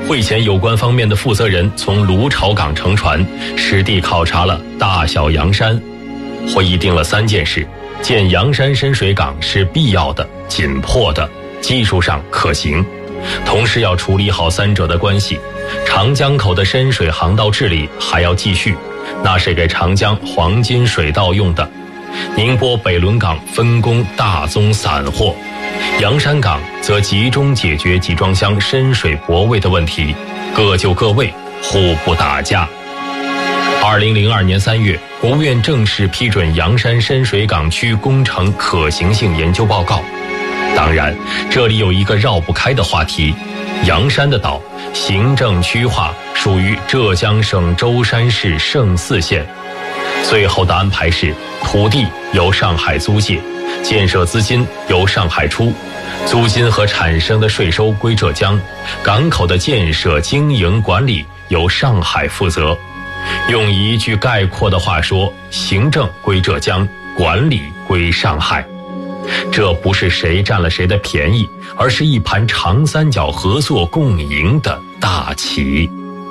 会前有关方面的负责人从芦潮港乘船，实地考察了大小洋山。会议定了3件事：建洋山深水港是必要的、紧迫的，技术上可行，同时要处理好3者的关系。长江口的深水航道治理还要继续，那是给长江黄金水道用的。宁波北仑港分工大宗散货，洋山港则集中解决集装箱深水泊位的问题，各就各位，互不打架。2002年3月，国务院正式批准洋山深水港区工程可行性研究报告。当然，这里有一个绕不开的话题，洋山的岛行政区划属于浙江省舟山市圣寺县，最后的安排是土地由上海租借，建设资金由上海出，租金和产生的税收归浙江，港口的建设、经营、管理由上海负责。用一句概括的话说，行政归浙江，管理归上海。这不是谁占了谁的便宜，而是一盘长三角合作共赢的大棋。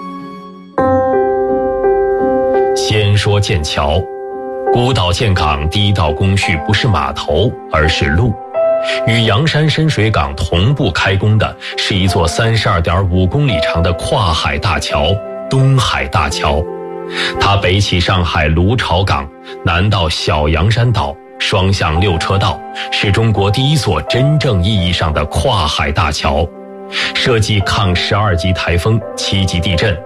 先说建桥，孤岛建港第一道工序不是码头，而是路。与洋山深水港同步开工的是一座32.5公里长的跨海大桥——东海大桥。它北起上海芦潮港，南到小洋山岛，双向6车道，是中国第一座真正意义上的跨海大桥。设计抗12级台风、7级地震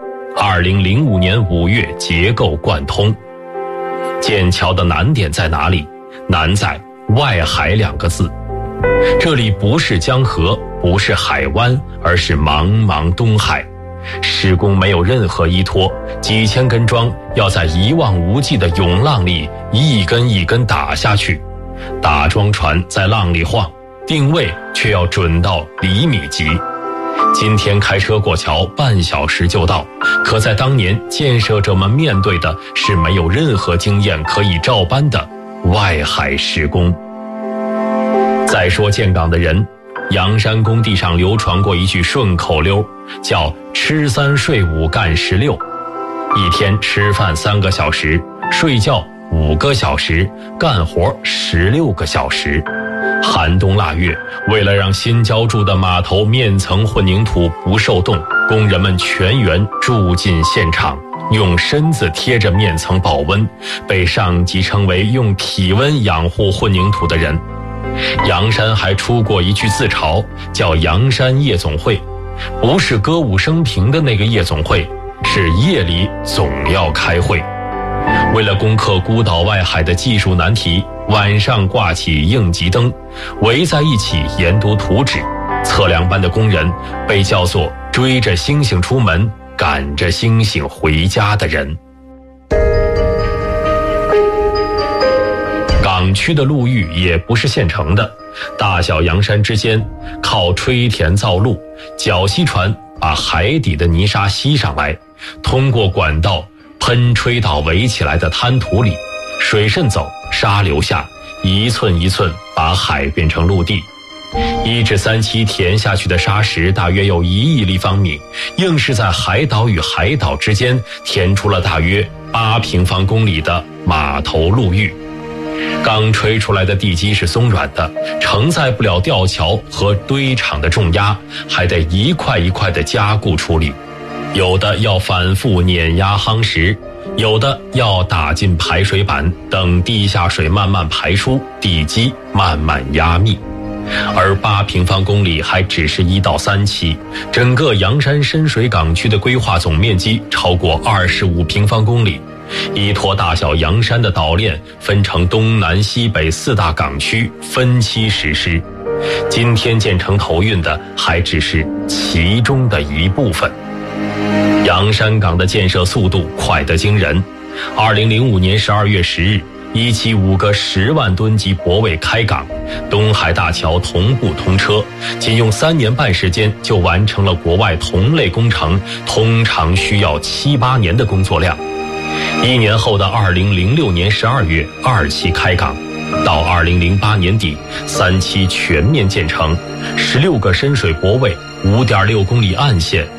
，2005年5月结构贯通。建桥的难点在哪里？难在外海2个字。这里不是江河，不是海湾，而是茫茫东海。施工没有任何依托，几千根桩要在一望无际的涌浪里一根一根打下去。打桩船在浪里晃，定位却要准到厘米级。今天开车过桥半小时就到，可在当年建设者们面对的是没有任何经验可以照搬的外海施工。再说建港的人，洋山工地上流传过一句顺口溜，叫吃3睡5干16，一天吃饭3个小时，睡觉5个小时，干活16个小时。寒冬腊月，为了让新浇筑的码头面层混凝土不受冻，工人们全员住进现场，用身子贴着面层保温，被上级称为用体温养护混凝土的人。洋山还出过一句自嘲，叫洋山夜总会，不是歌舞升平的那个夜总会，是夜里总要开会。为了攻克孤岛外海的技术难题，晚上挂起应急灯，围在一起研读图纸。测量班的工人被叫做追着星星出门，赶着星星回家的人。港区的陆域也不是现成的，大小洋山之间靠吹填造路，绞吸船把海底的泥沙吸上来，通过管道喷吹到围起来的滩涂里，水顺走，沙流下，一寸一寸把海变成陆地。1至3期填下去的沙石大约有1亿立方米，硬是在海岛与海岛之间填出了大约8平方公里的码头陆域。刚吹出来的地基是松软的，承载不了吊桥和堆场的重压，还得一块一块的加固处理。有的要反复碾压夯实，有的要打进排水板，等地下水慢慢排出，地基慢慢压密。而8平方公里还只是1到3期，整个洋山深水港区的规划总面积超过25平方公里。依托大小洋山的岛链分成东南西北4大港区，分期实施。今天建成投运的还只是其中的一部分。洋山港的建设速度快得惊人。2005年12月10日，1期5个10万吨级泊位开港，东海大桥同步通车，仅用3年半时间就完成了国外同类工程通常需要7、8年的工作量。1年后的2006年12月2期开港，到2008年底3期全面建成，16个深水泊位，5.6公里岸线。